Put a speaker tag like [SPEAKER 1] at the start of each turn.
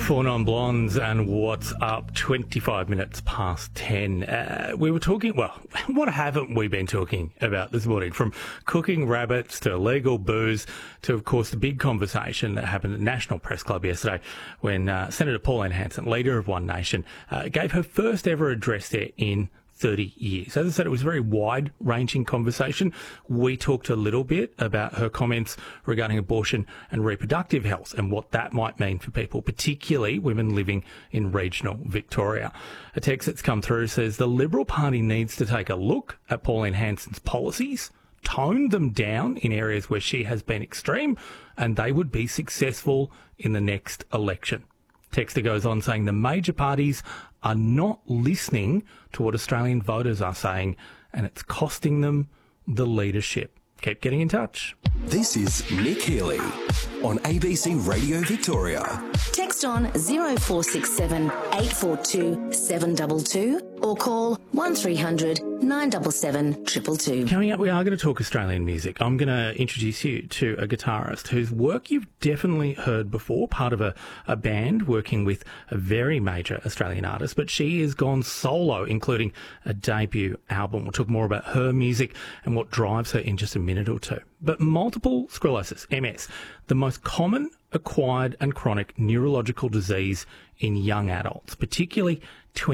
[SPEAKER 1] Four Non-Blondes and What's Up, 25 minutes past 10. We were talking, well, what haven't we been talking about this morning? From cooking rabbits to illegal booze to, of course, the big conversation that happened at National Press Club yesterday when Senator Pauline Hanson, leader of One Nation, gave her first ever address there in 30 years. As I said, it was a very wide-ranging conversation. We talked a little bit about her comments regarding abortion and reproductive health and what that might mean for people, particularly women living in regional Victoria. A text that's come through says the Liberal Party needs to take a look at Pauline Hanson's policies, tone them down in areas where she has been extreme, and they would be successful in the next election. Texter goes on saying the major parties are not listening to what Australian voters are saying, and it's costing them the leadership. Keep getting in touch.
[SPEAKER 2] This is Nick Healy on ABC Radio Victoria.
[SPEAKER 3] Text on 0467 842 722 or call 1300 977 222.
[SPEAKER 1] Coming up, we are going to talk Australian music. I'm going to introduce you to a guitarist whose work you've definitely heard before, part of a band working with a very major Australian artist, but she has gone solo, including a debut album. We'll talk more about her music and what drives her in just a minute or two. But multiple sclerosis, MS, the most common acquired and chronic neurological disease in young adults, particularly